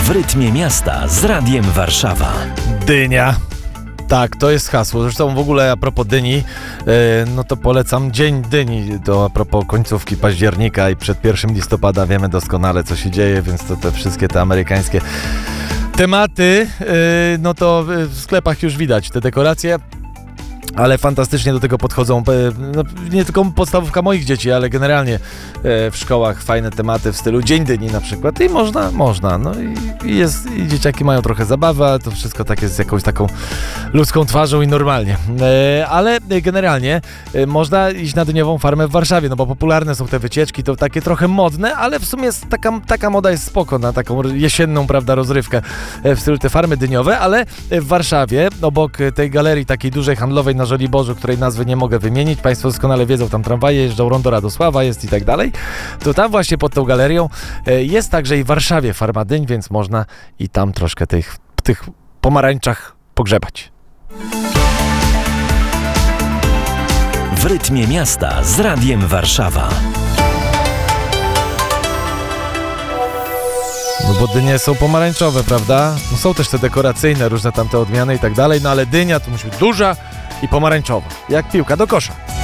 W rytmie miasta z Radiem Warszawa. Dynia. Tak, to jest hasło. Zresztą w ogóle a propos dyni, no to polecam Dzień Dyni. To a propos końcówki października i przed 1 listopada wiemy doskonale, co się dzieje, więc to te wszystkie te amerykańskie tematy, no to w sklepach już widać te dekoracje. Ale fantastycznie do tego podchodzą, no, nie tylko podstawówka moich dzieci, ale generalnie w szkołach fajne tematy w stylu Dzień Dyni na przykład i można, no i dzieciaki mają trochę zabawy, ale to wszystko tak jest z jakąś taką ludzką twarzą i normalnie. Ale generalnie można iść na dyniową farmę w Warszawie, no bo popularne są te wycieczki, to takie trochę modne, ale w sumie jest taka moda jest spoko na taką jesienną, prawda, rozrywkę w stylu te farmy dyniowe, ale w Warszawie, obok tej galerii takiej dużej handlowej na Żoliborzu, której nazwy nie mogę wymienić, Państwo doskonale wiedzą, tam tramwaje jeżdżą, rondo Radosława jest i tak dalej, to tam właśnie pod tą galerią jest także i w Warszawie farma dyń, więc można i tam troszkę tych pomarańczach pogrzebać. W rytmie miasta z Radiem Warszawa. No bo dynie są pomarańczowe, prawda? No są też te dekoracyjne, różne tamte odmiany i tak dalej, no ale dynia to musi być duża i pomarańczowa, jak piłka do kosza.